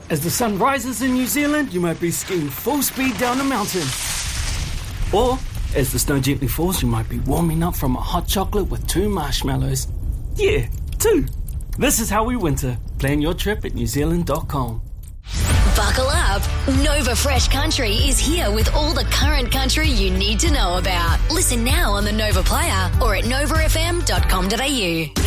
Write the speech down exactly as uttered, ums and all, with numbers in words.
As the sun rises in New Zealand, you might be skiing full speed down a mountain. Or, as the snow gently falls, you might be warming up from a hot chocolate with two marshmallows. Yeah, two. This is how we winter. Plan your trip at new zealand dot com. Buckle up. Nova Fresh Country is here with all the current country you need to know about. Listen now on the Nova Player or at nova f m dot com dot a u.